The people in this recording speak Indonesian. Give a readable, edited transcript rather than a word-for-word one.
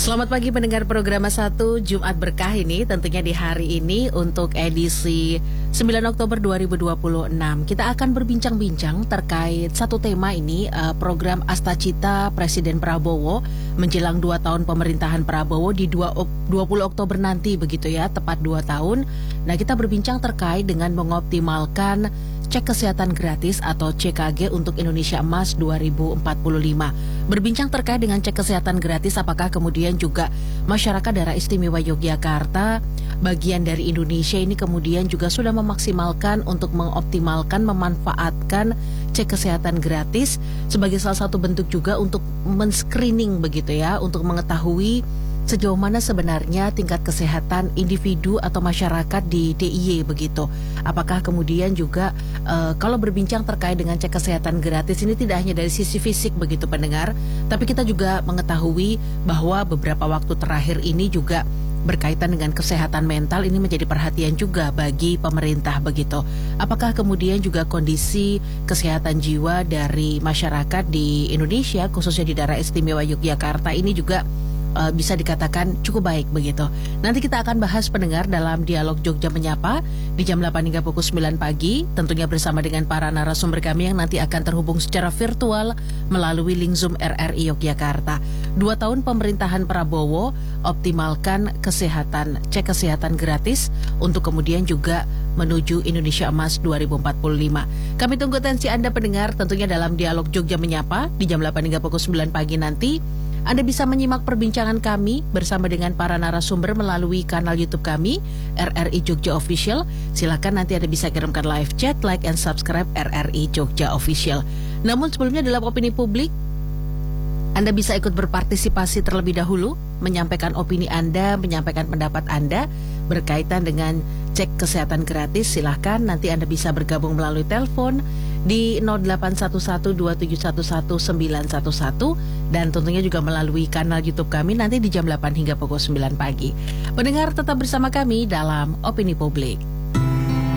Selamat pagi pendengar program 1 Jumat Berkah ini, tentunya di hari ini untuk edisi 9 Oktober 2026. Kita akan berbincang-bincang terkait satu tema ini, program Astacita Presiden Prabowo menjelang 2 tahun pemerintahan Prabowo di 20 Oktober nanti begitu ya, tepat 2 tahun. Nah, kita berbincang terkait dengan mengoptimalkan cek kesehatan gratis atau CKG untuk Indonesia Emas 2045. Berbincang terkait dengan cek kesehatan gratis, apakah kemudian juga masyarakat daerah istimewa Yogyakarta, bagian dari Indonesia ini kemudian juga sudah memaksimalkan untuk mengoptimalkan, memanfaatkan cek kesehatan gratis sebagai salah satu bentuk juga untuk men-screening begitu ya, untuk mengetahui sejauh mana sebenarnya tingkat kesehatan individu atau masyarakat di DIY begitu. Apakah kemudian juga kalau berbincang terkait dengan cek kesehatan gratis ini tidak hanya dari sisi fisik begitu pendengar, tapi kita juga mengetahui bahwa beberapa waktu terakhir ini juga berkaitan dengan kesehatan mental ini menjadi perhatian juga bagi pemerintah begitu. Apakah kemudian juga kondisi kesehatan jiwa dari masyarakat di Indonesia khususnya di daerah istimewa Yogyakarta ini juga bisa dikatakan cukup baik begitu. Nanti kita akan bahas pendengar dalam dialog Jogja Menyapa di jam 8 hingga pukul 9 pagi, tentunya bersama dengan para narasumber kami yang nanti akan terhubung secara virtual melalui link Zoom RRI Yogyakarta. 2 tahun pemerintahan Prabowo, optimalkan kesehatan, cek kesehatan gratis untuk kemudian juga menuju Indonesia Emas 2045. Kami tunggu atensi Anda pendengar tentunya dalam dialog Jogja Menyapa di jam 8 hingga pukul 9 pagi nanti. Anda bisa menyimak perbincangan kami bersama dengan para narasumber melalui kanal YouTube kami, RRI Jogja Official. Silakan nanti Anda bisa kirimkan live chat, like, and subscribe RRI Jogja Official. Namun sebelumnya dalam opini publik, Anda bisa ikut berpartisipasi terlebih dahulu, menyampaikan opini Anda, menyampaikan pendapat Anda berkaitan dengan cek kesehatan gratis. Silahkan nanti Anda bisa bergabung melalui telepon di 0811-2711-911 dan tentunya juga melalui kanal YouTube kami nanti di jam 8 hingga pukul 9 pagi. Pendengar tetap bersama kami dalam Opini Publik.